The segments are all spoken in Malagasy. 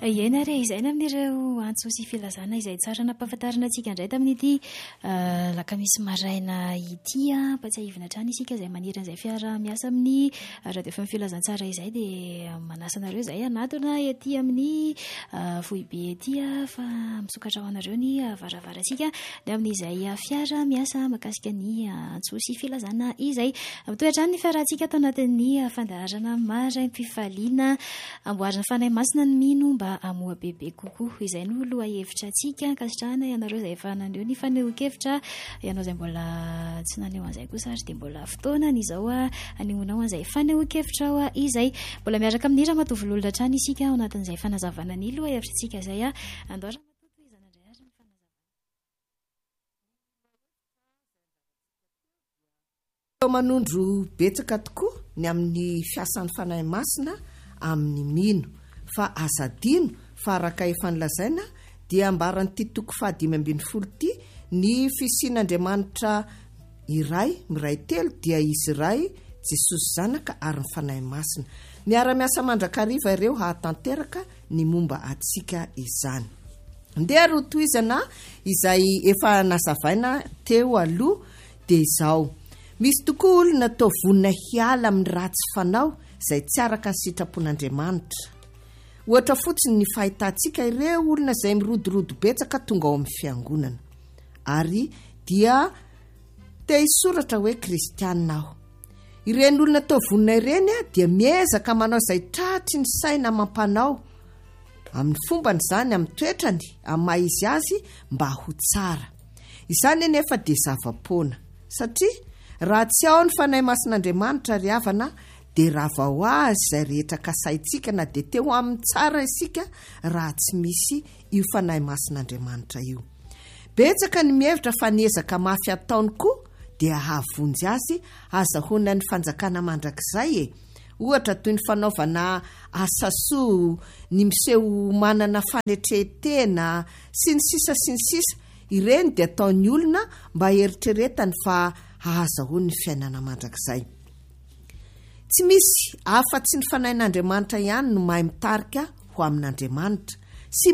Ena re izay amin'ireo antsoa sy filazana izay tsara nampahafantarina antsika indray tamin'ity lakamisy maraina ity mba tsy ahivina trano isika izay maniry an'izay fiara miasa amin'ny radio FM filazantsara izay dia manasa anareo izay anatona ety amin'ny foibe ety fa misokatra ho anareo ny varavaratsika dia amin'izay fiara miasa makasika ny antsoa sy filazana izay mitoetrany ny fiarantsika atao anatin'ny fandaharana maraim-pifaliana amboarina fanahy masina ny mino mba amoa bebe kokoa izay no loha hevitra atsika kasitrahana ianareo izay efa naneo ny fanehoan-kevitra ianao izay mbola tsy naneo an'izay kosa ary dia mbola fotoana n'izao anehoanao an'izay fanehoan-kevitra ao izay mbola miaraka amin'ny raha matovololona trany isika ao anatin'izay fanazavana ny loha hevitra atsika izay andora manondro betsaka tokoa ny amin'ny fiasan'ny fanahy masina amin'ny mino fa azadino fa araka efa nilazaina dia ambarany ty toko 5:12 ty ny fisian'Andriamanitra iray miray telo dia izy iray Jesosy zanaka ary ny fanahy masina miara-miasa mandrakariva ireo hahatanteraka ny momba atsika izany. Ndeha rotoizana izay efa nazavaina teo aloha dia izao misy tokoa olona toa vonina hiala amin'ny ratsy fanao izay tsy araka ny sitrapon'Andriamanitra. Ohatra fotsiny ny fahitantsika ireo olona izay mirodorodo betsaka tonga ao amin'ny fiangonana ary dia te hisoratra hoe kristianina aho. Ireny olona toa vonina ireny dia miezaka manao izay tratry ny saina mampanao amin'ny fombany izany amin'ny toetrany amin'ny maha izy azy mba ho tsara. Izany nefa dia zava-poana satria raha tsy ao ny fanahy masin'Andriamanitra ry havana dia rava ho azy izay rehetra kasaintsika na dia teo amin'ny tsara isika raha tsy misy io fanahy masin'Andriamanitra io. Betsaka ny mihevitra fa niezaka mafy ataony koa dia ahavonjy azy azahoana ny fanjakana mandrakizay ohatra toy ny fanaovana asasoa ny miseho manana fanetrehetena sy ny sisa ireny dia ataon'ny olona mba eritreretany fa ahazahoany ny fiainana mandrakizay. Tsy misy afa-tsy ny fanahin'Andriamanitra ihany no mahay mitarika ho amin'Andriamanitra sy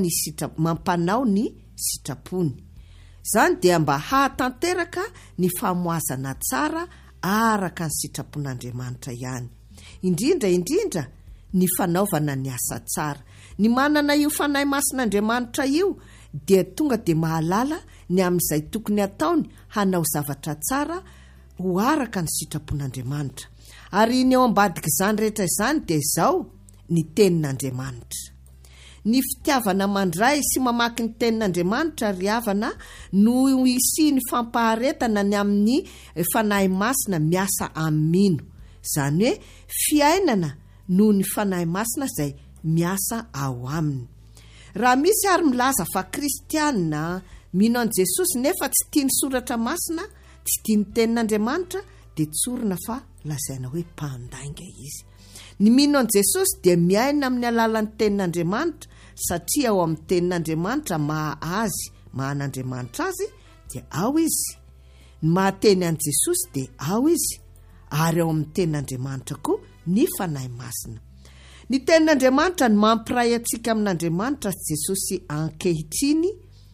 mampanao ny sitrapony. Izany dia mba hahatanteraka ny famoazana tsara araka ny sitrapon'Andriamanitra ihany. Indrindra ny fanaovana ny asa tsara. Ny manana io fanahy masin'Andriamanitra io dia tonga dia mahalala ny amin'izay tokony ataony hanao zavatra tsara ho araka ny sitrapon'Andriamanitra. Ary ny eo ambadika izany rehetra izany dia izao ny tenin'Andriamanitra. Ny fitiavana mandray sy mamaky ny tenin'Andriamanitra ry havana no isi ny fampaharetana ny amin'ny fanahy masina miasa amin'ny mino. Izany hoe fiainana noho ny fanahy masina izay miasa ao aminy. Raha misy ary milaza fa kristianina mino an' Jesosy nefa tsy tia ny soratra masina, tsy tia ny tenin'Andriamanitra dia tsorina fa lazaina hoe mpandainga izy. Ny mino an' Jesosy dia miaina amin'ny alalan'ny tenin'Andriamanitra satria ao amin'ny tenin'Andriamanitra mahan'Andriamanitra azy dia ao izy. Ny mahateny an' Jesosy dia ao izy ary ao amin'ny tenin'Andriamanitra koa ny fanahy masina. Ny tenin'Andriamanitra ny mampiray antsika amin'Andriamanitra sy Jesosy ankehitriny.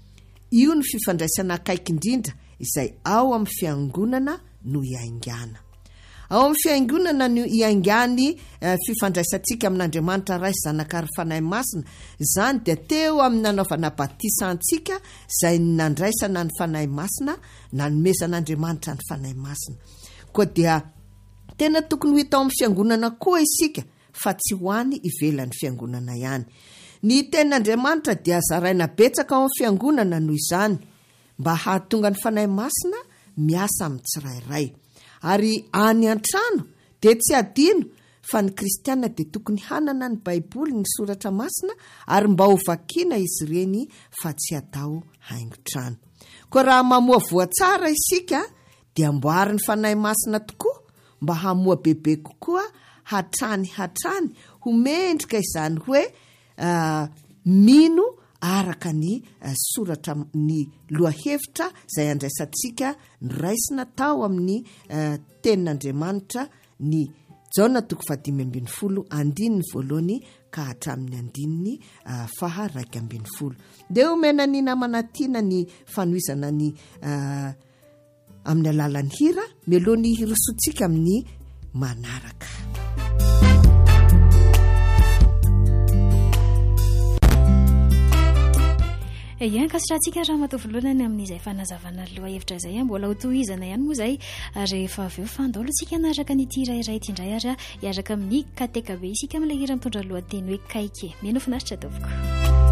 Io ny fifandraisana akaiky indrindra izay ao amin'ny fiangonana no iaingana. Ao amin'ny fiangonana no iaingany fifandraisantsika amin'Andriamanitra ray zanaka ary fanahy masina. Izany dia teo amin'ny nanaovana batisantsika izay nandraisana ny fanahy masina, nanomezan'Andriamanitra ny fanahy masina. Koa dia tena tokony ho hita ao amin'ny fiangonana koa isika fa tsy ho any ivelan'ny fiangonana ihany. Ny tenin'Andriamanitra dia zaraina betsaka ao amin'ny fiangonana noho izany mba hahatonga ny fanahy masina miasa amin'ny tsirairay. Ary any an-trano dia tsy adino fa ny kristianina dia tokony hanana ny baiboly ny soratra masina ary mba ho vakiana izy ireny fa tsy atao haingon-trano. Koa raha mamoa voatsara isika dia amboary ny fanahy masina tokoa mba hamoa bebe kokoa hatrany ho mendrika izany hoe mino araka ny soratra ny lohahevitra izay andraisantsika ny raisina tao amin'ny tenin'Andriamanitra ny jaona toko 5 andininy voalohany ka hatramin'ny andininy 2 dia omena ny namanatiana ny fanoizana ny amin'ny alalan'ny hira melohany hirosotsika amin'ny manaraka. Iankasitratsika raha matovolonany amin'izay fanazavana loha hevitra izay mbola ho tohizana ihany moa izay rehefa avy eo fandolotsika naraka nyity irairay tindray ary hiaraka amin'ny kateka be isika amin'ilay hira mitondra lohateny hoe kaiky. Mihaino finaritra ataoviko.